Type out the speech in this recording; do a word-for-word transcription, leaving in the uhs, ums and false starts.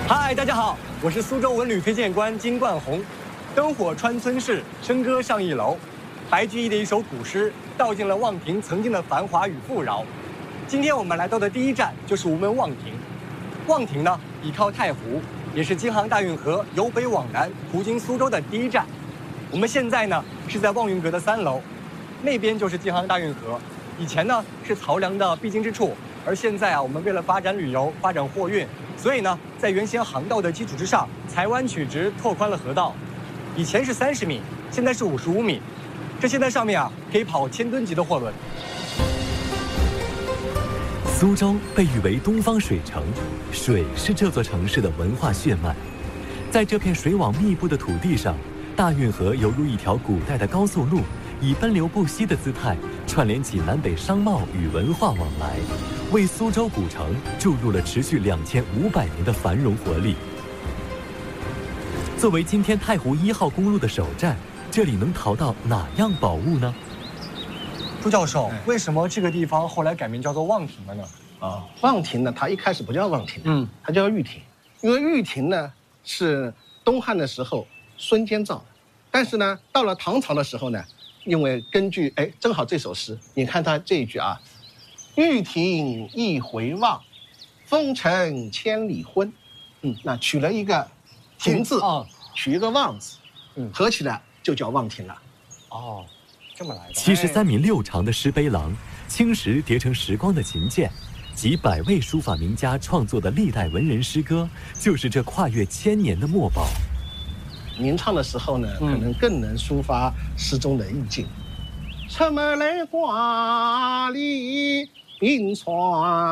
嗨，大家好，我是苏州文旅推荐官金冠宏。灯火穿村市，笙歌上一楼。白居易的一首古诗，道尽了望亭曾经的繁华与富饶。今天我们来到的第一站就是吴门望亭。望亭呢，倚靠太湖，也是京杭大运河由北往南途经苏州的第一站。我们现在呢是在望云阁的三楼，那边就是京杭大运河。以前呢是漕粮的必经之处，而现在啊，我们为了发展旅游、发展货运，所以呢，在原先航道的基础之上，裁弯曲直，拓宽了河道。以前是三十米，现在是五十五米。这些在上面啊，可以跑千吨级的货轮。 苏州被誉为东方水城，水是这座城市的文化血脉。在这片水网密布的土地上，大运河犹如一条古代的高速路，以奔流不息的姿态串联起南北商贸与文化往来，为苏州古城注入了持续两千五百年的繁荣活力。作为今天太湖一号公路的首站，这里能淘到哪样宝物呢？ 朱教授，为什么这个地方后来改名叫做望亭了呢？ 啊，望亭呢，它一开始不叫望亭， 嗯， 它叫玉亭，因为玉亭呢是东汉的时候孙坚造的，但是呢，到了唐朝的时候呢，因为根据哎，正好这首诗，你看它这一句啊，玉亭一回望，风尘千里昏，嗯，那取了一个亭字啊，取一个望字，嗯，合起来就叫望亭了。 哦，这么来的。 七十三米六长的石碑廊，青石叠成时光的琴键，几百位书法名家创作的历代文人诗歌，就是这跨越千年的墨宝。 吟唱的时候呢，可能更能抒发诗中的意境。出门来挂里冰川。